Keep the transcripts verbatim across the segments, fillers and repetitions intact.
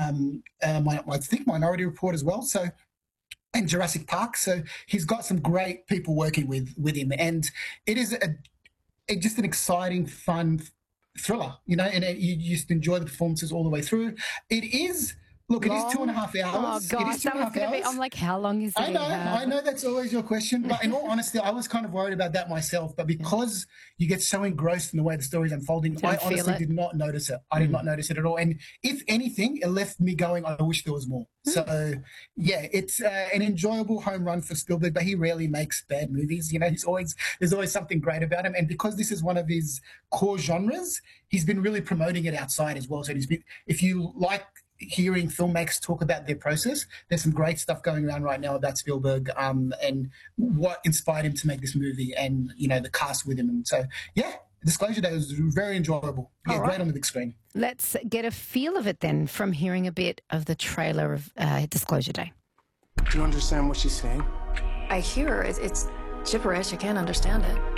um, uh, my, I think Minority Report as well. So, and Jurassic Park. So he's got some great people working with with him, and it is a, a just an exciting, fun thriller, you know. And it, you just enjoy the performances all the way through. It is. Look, it Long? is two and a half hours. Oh, it gosh, is two that and a was half going to be... hours. I'm like, how long is it? I know, I know that's always your question. But in all honesty, I was kind of worried about that myself. But because yeah. you get so engrossed in the way the story is unfolding, I honestly did not notice it. I did mm. not notice it at all. And if anything, it left me going, I wish there was more. Mm. So, yeah, it's uh, an enjoyable home run for Spielberg, but he rarely makes bad movies. You know, he's always there's always something great about him. And because this is one of his core genres, he's been really promoting it outside as well. So he's been, if you like hearing filmmakers talk about their process, there's some great stuff going around right now about Spielberg um, and what inspired him to make this movie, and you know the cast with him. And so, yeah, Disclosure Day was very enjoyable. Yeah, right. Great on the big screen. Let's get a feel of it then from hearing a bit of the trailer of uh, Disclosure Day. Do you understand what she's saying? I hear it. It's gibberish. I can't understand it.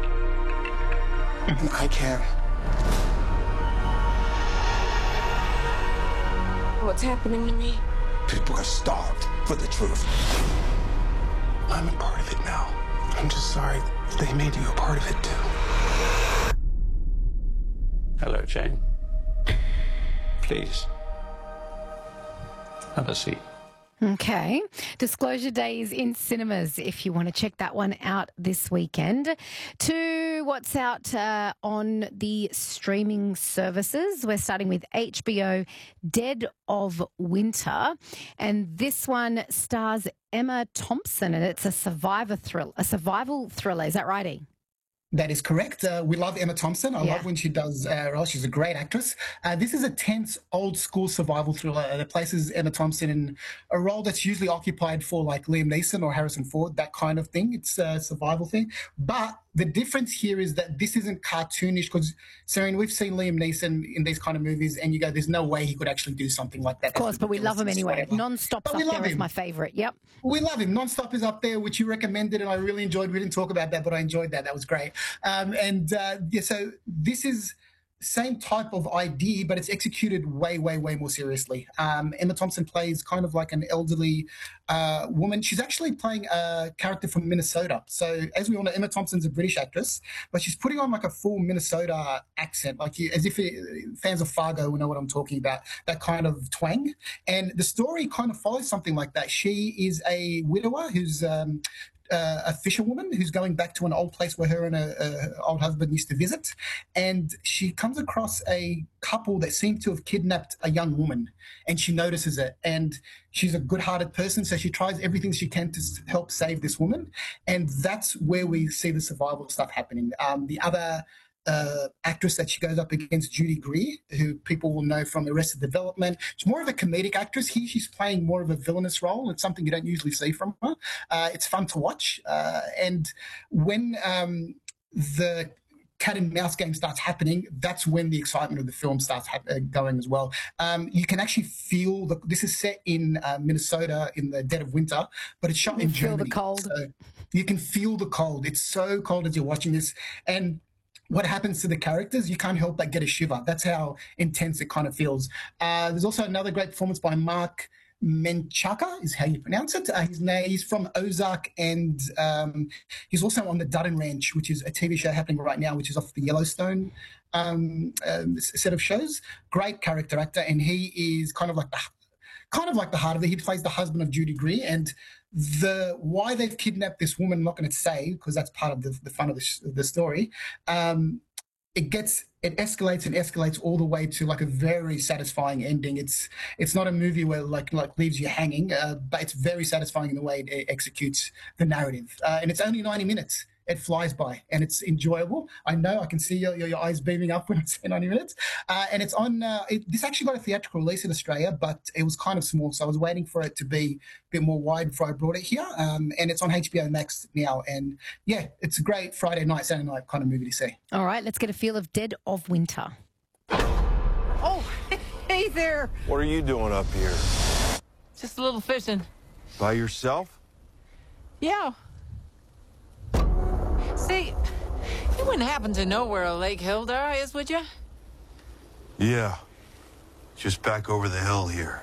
I can. What's happening to me? People are starved for the truth. I'm a part of it now. I'm just sorry they made you a part of it too. Hello, Jane. Please, have a seat. Okay. Disclosure Day is in cinemas if you want to check that one out this weekend. To what's out uh, on the streaming services. We're starting with H B O Dead of Winter. And this one stars Emma Thompson, and it's a survivor thrill, a survival thriller. Is that right, E? That is correct. Uh, we love Emma Thompson. I yeah. love when she does uh, roles. She's a great actress. Uh, this is a tense, old-school survival thriller that places Emma Thompson in a role that's usually occupied for like Liam Neeson or Harrison Ford, that kind of thing. It's a survival thing. But the difference here is that this isn't cartoonish, because, Serene, we've seen Liam Neeson in these kind of movies and you go, there's no way he could actually do something like that. Of course, but we love him anyway. Non-Stop's up there is my favourite. Yep. We love him. Non-Stop is up there, which you recommended, and I really enjoyed. We didn't talk about that, but I enjoyed that. That was great. Um, and uh, yeah, so this is same type of idea, but it's executed way, way, way more seriously. Um, Emma Thompson plays kind of like an elderly uh, woman. She's actually playing a character from Minnesota. So as we all know, Emma Thompson's a British actress, but she's putting on like a full Minnesota accent, like as if it, fans of Fargo will know what I'm talking about, that kind of twang. And the story kind of follows something like that. She is a widower who's um, Uh, a fisherwoman who's going back to an old place where her and her old husband used to visit, and she comes across a couple that seem to have kidnapped a young woman, and she notices it, and she's a good-hearted person, so she tries everything she can to help save this woman, and that's where we see the survival stuff happening. Um, the other Uh, actress that she goes up against, Judy Greer, who people will know from Arrested Development. She's more of a comedic actress. Here she's playing more of a villainous role. It's something you don't usually see from her. Uh, it's fun to watch. Uh, and when um, the cat and mouse game starts happening, that's when the excitement of the film starts ha- uh, going as well. Um, you can actually feel, the, this is set in uh, Minnesota in the dead of winter, but it's shot you in feel Germany. The cold. So you can feel the cold. It's so cold as you're watching this. And what happens to the characters, you can't help but get a shiver. That's how intense it kind of feels. Uh, there's also another great performance by Mark Menchaca, is how you pronounce it. Uh, his name, he's from Ozark, and um, he's also on the Dutton Ranch, which is a T V show happening right now, which is off the Yellowstone um, um, set of shows. Great character actor, and he is kind of like the kind of like the heart of it. He plays the husband of Judy Greer, and the why they've kidnapped this woman, I'm not going to say because that's part of the, the fun of the, the story. Um, it gets it escalates and escalates all the way to like a very satisfying ending. It's it's not a movie where like like leaves you hanging, uh, but it's very satisfying in the way it executes the narrative. Uh, and it's only ninety minutes. It flies by and it's enjoyable. I know I can see your, your, your eyes beaming up when I say ninety minutes. Uh, and it's on, uh, it, this actually got a theatrical release in Australia, but it was kind of small. So I was waiting for it to be a bit more wide before I brought it here. Um, and it's on H B O Max now. And yeah, it's a great Friday night, Saturday night kind of movie to see. All right, let's get a feel of Dead of Winter. Oh, hey there. What are you doing up here? Just a little fishing. By yourself? Yeah. See, you wouldn't happen to know where Lake Hildar is, would you? Yeah. Just back over the hill here.